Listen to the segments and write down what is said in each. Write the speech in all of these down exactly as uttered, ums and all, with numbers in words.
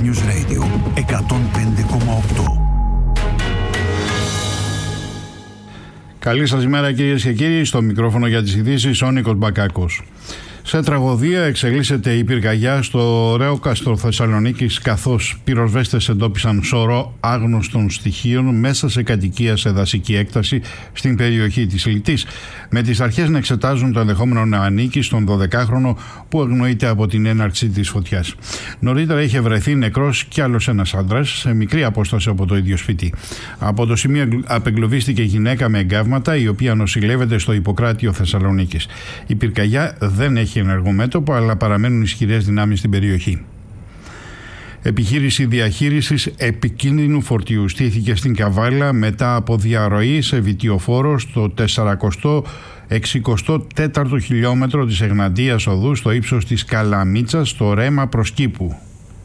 Earth News Radio εκατόν πέντε κόμμα οκτώ. Καλή σας ημέρα κυρίες και κύριοι, στο μικρόφωνο για τις ειδήσεις ο Νίκος Μπακάκος. Σε τραγωδία εξελίσσεται η πυρκαγιά στο Ρέοκαστρο Θεσσαλονίκης, καθώς πυροσβέστες εντόπισαν σωρό άγνωστων στοιχείων μέσα σε κατοικία σε δασική έκταση στην περιοχή της Λιτής, με τις αρχές να εξετάζουν το ενδεχόμενο να ανήκει στον δωδεκάχρονο που αγνοείται από την έναρξη της φωτιάς. Νωρίτερα είχε βρεθεί νεκρός κι άλλος ένας άντρας σε μικρή απόσταση από το ίδιο σπίτι. Από το σημείο απεγκλωβίστηκε γυναίκα με εγκάβματα, η οποία νοσηλεύεται στο Ιπποκράτιο Θεσσαλονίκης. Η πυρκαγιά δεν έχει ενεργό μέτωπο, αλλά παραμένουν ισχυρές δυνάμεις στην περιοχή. Επιχείρηση διαχείρισης επικίνδυνου φορτίου στήθηκε στην Καβάλα μετά από διαρροή σε βιτιοφόρο στο τετρακόσια εξήντα τέταρτο χιλιόμετρο της Εγνατίας Οδού στο ύψος της Καλαμίτσας, στο ρέμα προς Κήπου.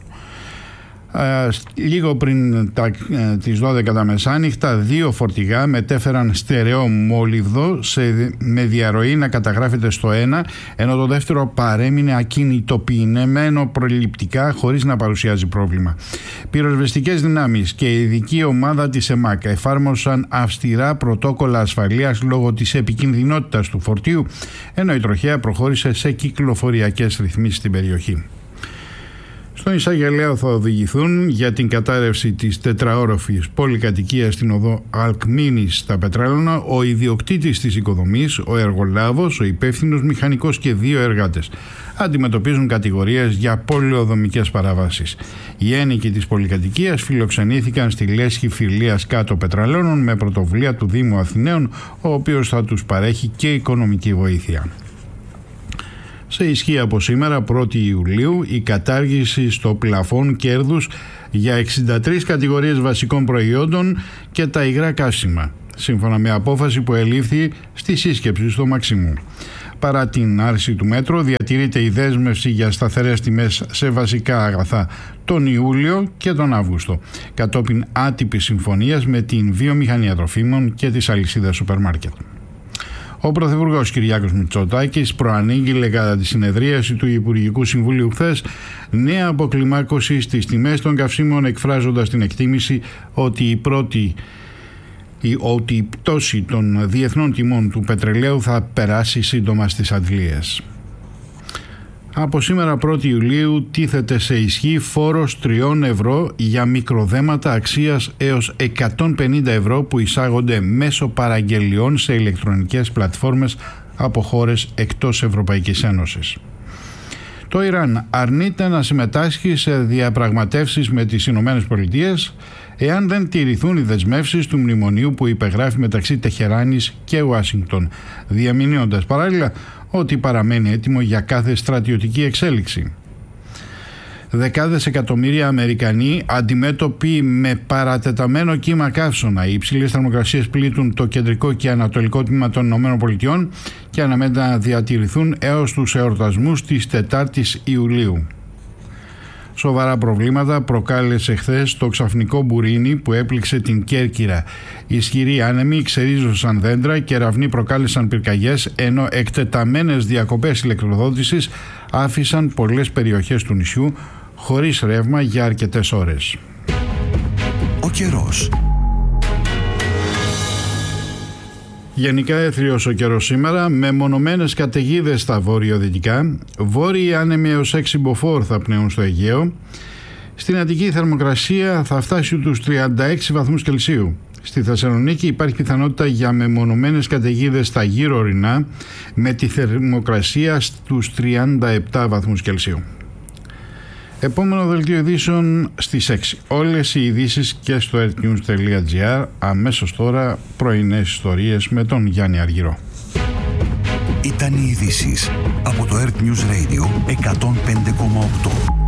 Uh, λίγο πριν τα, uh, τις δώδεκα τα μεσάνυχτα, δύο φορτηγά μετέφεραν στερεό μόλιβδο σε, με διαρροή να καταγράφεται στο ένα, ενώ το δεύτερο παρέμεινε ακινητοποιημένο προληπτικά χωρίς να παρουσιάζει πρόβλημα. Πυροσβεστικές δυνάμεις και η ειδική ομάδα της ΕΜΑΚ εφάρμοσαν αυστηρά πρωτόκολλα ασφαλείας λόγω της επικινδυνότητας του φορτίου, ενώ η τροχέα προχώρησε σε κυκλοφοριακές ρυθμίσεις στην περιοχή. Στον εισαγγελέα θα οδηγηθούν για την κατάρρευση της τετραόροφης πολυκατοικίας στην οδό Αλκμίνης στα Πετράλωνα ο ιδιοκτήτης της οικοδομής, ο εργολάβος, ο υπεύθυνος μηχανικός και δύο εργάτες. Αντιμετωπίζουν κατηγορίες για πολεοδομικές παραβάσεις. Οι ένοικοι της πολυκατοικίας φιλοξενήθηκαν στη λέσχη Φιλίας Κάτω Πετραλώνων με πρωτοβουλία του Δήμου Αθηναίων, ο οποίος θα τους παρέχει και οικονομική βοήθεια. Σε ισχύ από σήμερα, πρώτη Ιουλίου, η κατάργηση στο πλαφόν κέρδους για εξήντα τρεις κατηγορίες βασικών προϊόντων και τα υγρά καύσιμα, σύμφωνα με απόφαση που ελήφθη στη σύσκεψη στο Μαξιμού. Παρά την άρση του μέτρου, διατηρείται η δέσμευση για σταθερές τιμές σε βασικά αγαθά τον Ιούλιο και τον Αύγουστο, κατόπιν άτυπης συμφωνίας με την βιομηχανία τροφίμων και τις αλυσίδες σούπερ μάρκετ. Ο Πρωθυπουργός Κυριάκος Μητσοτάκης προανήγγειλε κατά τη συνεδρίαση του Υπουργικού Συμβουλίου χθες νέα αποκλιμάκωση στις τιμές των καυσίμων, εκφράζοντας την εκτίμηση ότι η πρώτη ότι η πτώση των διεθνών τιμών του πετρελαίου θα περάσει σύντομα στις αντλίες. Από σήμερα πρώτη Ιουλίου τίθεται σε ισχύ φόρος τριών ευρώ για μικροδέματα αξίας έως εκατόν πενήντα ευρώ που εισάγονται μέσω παραγγελιών σε ηλεκτρονικές πλατφόρμες από χώρες εκτός Ευρωπαϊκής Ένωσης. Το Ιράν αρνείται να συμμετάσχει σε διαπραγματεύσεις με τις Ηνωμένες Πολιτείες εάν δεν τηρηθούν οι δεσμεύσεις του μνημονίου που υπεγράφει μεταξύ Τεχεράνης και Ουάσιγκτον, διαμηνύοντας παράλληλα ότι παραμένει έτοιμο για κάθε στρατιωτική εξέλιξη. Δεκάδες εκατομμύρια Αμερικανοί αντιμέτωποι με παρατεταμένο κύμα καύσωνα. Οι υψηλές θερμοκρασίες πλήττουν το κεντρικό και ανατολικό τμήμα των ΗΠΑ και αναμένεται να διατηρηθούν έως τους εορτασμούς της τετάρτης Ιουλίου. Σοβαρά προβλήματα προκάλεσε χθες το ξαφνικό μπουρίνι που έπληξε την Κέρκυρα. Ισχυροί άνεμοι ξερίζωσαν δέντρα και ραυνοί προκάλεσαν πυρκαγιές, ενώ εκτεταμένες διακοπές ηλεκτροδότησης άφησαν πολλές περιοχές του νησιού χωρίς ρεύμα για αρκετές ώρες. Ο καιρός. Γενικά έθριος ο καιρός σήμερα, με μονομένες καταιγίδες στα βόρειο-δυτικά. Βόρειοι άνεμοι έως έξι μποφόρ θα πνέουν στο Αιγαίο. Στην Αττική η θερμοκρασία θα φτάσει τους τριάντα έξι βαθμούς Κελσίου. Στη Θεσσαλονίκη υπάρχει πιθανότητα για μεμονωμένες καταιγίδες στα γύρω ορεινά, με τη θερμοκρασία στους τριάντα επτά βαθμούς Κελσίου. Επόμενο δελτίο ειδήσεων στις έξι. Όλες οι ειδήσεις και στο earthnews τελεία gr. Αμέσως τώρα πρωινές ιστορίες με τον Γιάννη Αργυρό. Ήταν οι ειδήσεις από το Earth News Radio εκατόν πέντε κόμμα οκτώ.